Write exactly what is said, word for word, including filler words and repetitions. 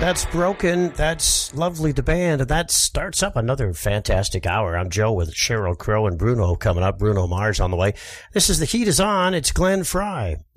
That's Broken. That's Lovely, the band. And that starts up another fantastic hour. I'm Joe with Sheryl Crow and Bruno coming up. Bruno Mars on the way. This is The Heat Is On. It's Glenn Fry.